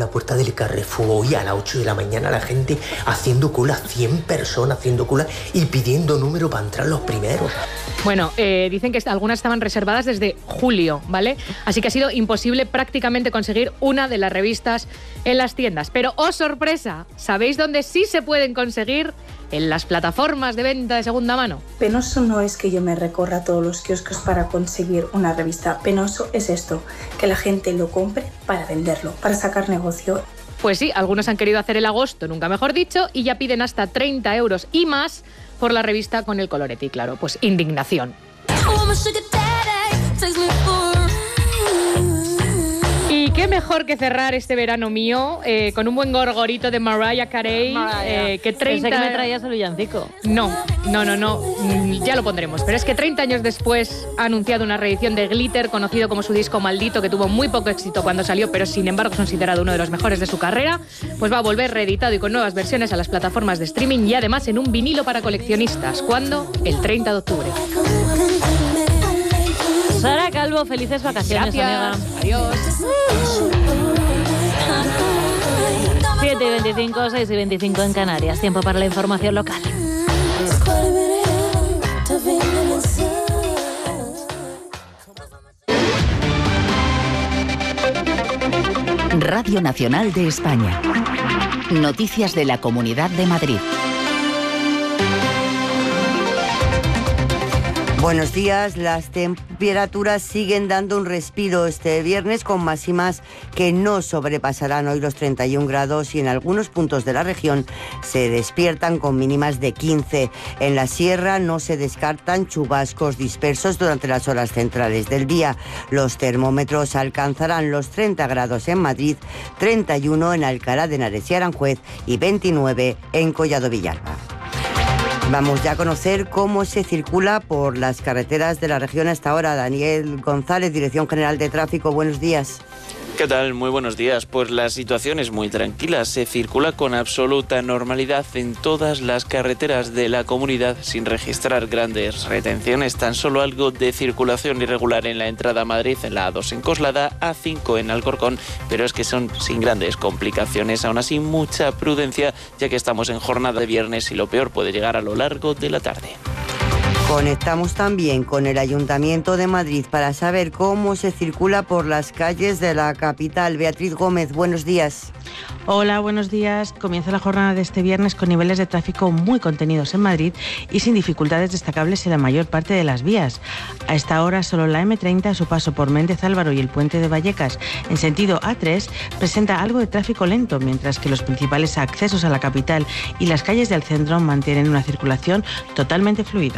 la puerta del Carrefour hoy a las 8 de la mañana, la gente haciendo cola, 100 personas haciendo cola y pidiendo número para entrar los primeros. Bueno, dicen que algunas estaban reservadas desde julio, ¿vale? Así que ha sido imposible prácticamente conseguir una de las revistas en las tiendas. Pero, ¡oh sorpresa! ¿Sabéis dónde sí se pueden conseguir? En las plataformas de venta de segunda mano. Penoso no es que yo me recorra todos los kioscos para conseguir una revista. Penoso es esto, que la gente lo compre para venderlo, para sacar negocio. Pues sí, algunos han querido hacer el agosto, nunca mejor dicho, y ya piden hasta 30 euros y más por la revista con el colorete. Y claro, pues indignación. Y qué mejor que cerrar este verano mío con un buen gorgorito de Mariah Carey. Que 30... Pensé que me traías el villancico. No, ya lo pondremos. Pero es que 30 años después ha anunciado una reedición de Glitter, conocido como su disco Maldito, que tuvo muy poco éxito cuando salió, pero sin embargo es considerado uno de los mejores de su carrera. Pues va a volver reeditado y con nuevas versiones a las plataformas de streaming y además en un vinilo para coleccionistas. ¿Cuándo? El 30 de octubre. Sara Calvo, felices vacaciones, gracias, amiga. Adiós. 7:25, 6:25 en Canarias. Tiempo para la información local. Radio Nacional de España. Noticias de la Comunidad de Madrid. Buenos días. Las temperaturas siguen dando un respiro este viernes con máximas que no sobrepasarán hoy los 31 grados y en algunos puntos de la región se despiertan con mínimas de 15. En la sierra no se descartan chubascos dispersos durante las horas centrales del día. Los termómetros alcanzarán los 30 grados en Madrid, 31 en Alcalá de Henares y Aranjuez y 29 en Collado Villalba. Vamos ya a conocer cómo se circula por las carreteras de la región hasta ahora. Daniel González, Dirección General de Tráfico, buenos días. ¿Qué tal? Muy buenos días. Pues la situación es muy tranquila. Se circula con absoluta normalidad en todas las carreteras de la comunidad sin registrar grandes retenciones. Tan solo algo de circulación irregular en la entrada a Madrid, en la A2 en Coslada, A5 en Alcorcón, pero es que son sin grandes complicaciones. Aún así, mucha prudencia, ya que estamos en jornada de viernes y lo peor puede llegar a lo largo de la tarde. Conectamos también con el Ayuntamiento de Madrid para saber cómo se circula por las calles de la capital. Beatriz Gómez, buenos días. Hola, buenos días. Comienza la jornada de este viernes con niveles de tráfico muy contenidos en Madrid y sin dificultades destacables en la mayor parte de las vías. A esta hora, solo la M30 a su paso por Méndez Álvaro y el Puente de Vallecas en sentido A3 presenta algo de tráfico lento, mientras que los principales accesos a la capital y las calles del centro mantienen una circulación totalmente fluida.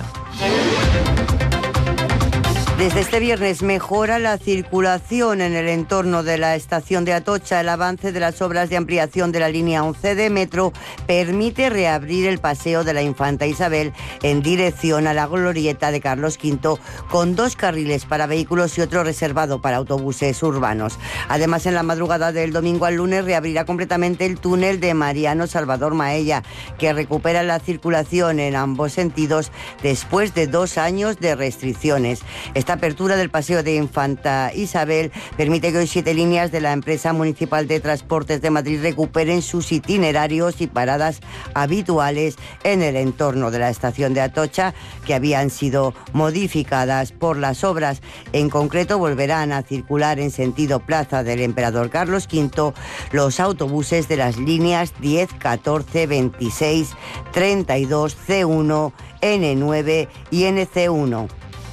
Desde este viernes mejora la circulación en el entorno de la estación de Atocha. El avance de las obras de ampliación de la línea 11 de metro permite reabrir el paseo de la Infanta Isabel en dirección a la glorieta de Carlos V, con 2 carriles para vehículos y otro reservado para autobuses urbanos. Además, en la madrugada del domingo al lunes reabrirá completamente el túnel de Mariano Salvador Maella, que recupera la circulación en ambos sentidos después de 2 años de restricciones. Esta apertura del paseo de Infanta Isabel permite que hoy 7 líneas de la empresa municipal de transportes de Madrid recuperen sus itinerarios y paradas habituales en el entorno de la estación de Atocha, que habían sido modificadas por las obras. En concreto, volverán a circular en sentido Plaza del Emperador Carlos V los autobuses de las líneas 10, 14, 26, 32, C1, N9 y NC1.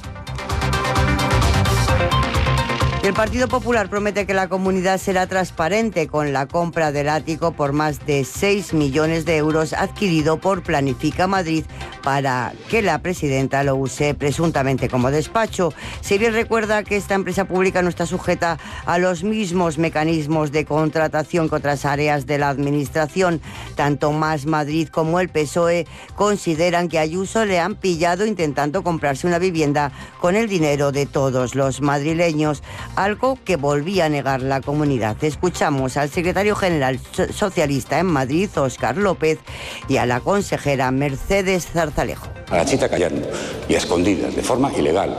El Partido Popular promete que la comunidad será transparente con la compra del ático por más de 6 millones de euros adquirido por Planifica Madrid para que la presidenta lo use presuntamente como despacho. Si bien recuerda que esta empresa pública no está sujeta a los mismos mecanismos de contratación que otras áreas de la administración, tanto Más Madrid como el PSOE consideran que a Ayuso le han pillado intentando comprarse una vivienda con el dinero de todos los madrileños, algo que volvía a negar la comunidad. Escuchamos al secretario general socialista en Madrid, Óscar López, y a la consejera Mercedes Zarzalejo. A la chita callando y a escondidas, de forma ilegal.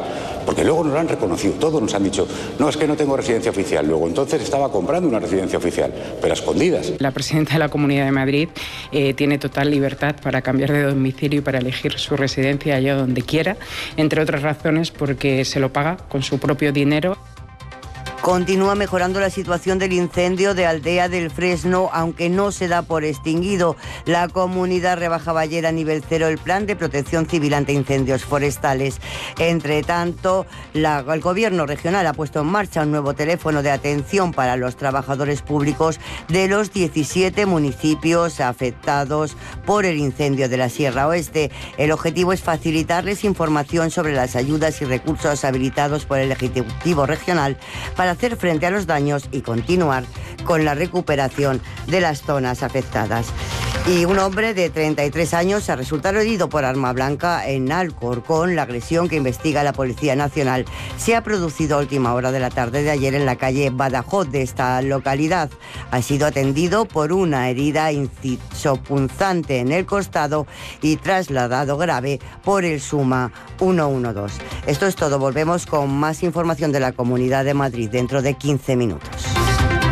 porque luego nos lo han reconocido, todos nos han dicho, no, es que no tengo residencia oficial, luego entonces estaba comprando una residencia oficial, pero a escondidas. La presidenta de la Comunidad de Madrid tiene total libertad para cambiar de domicilio y para elegir su residencia allá donde quiera, entre otras razones porque se lo paga con su propio dinero. Continúa mejorando la situación del incendio de Aldea del Fresno, aunque no se da por extinguido. La comunidad rebajaba ayer a nivel 0 el plan de protección civil ante incendios forestales. Entre tanto, el gobierno regional ha puesto en marcha un nuevo teléfono de atención para los trabajadores públicos de los 17 municipios afectados por el incendio de la Sierra Oeste. El objetivo es facilitarles información sobre las ayudas y recursos habilitados por el Ejecutivo Regional para hacer frente a los daños y continuar con la recuperación de las zonas afectadas. Y un hombre de 33 años ha resultado herido por arma blanca en Alcorcón. La agresión que investiga la Policía Nacional se ha producido a última hora de la tarde de ayer en la calle Badajoz de esta localidad. Ha sido atendido por una herida incisopunzante en el costado y trasladado grave por el SUMA 112. Esto es todo. Volvemos con más información de la Comunidad de Madrid dentro de 15 minutos.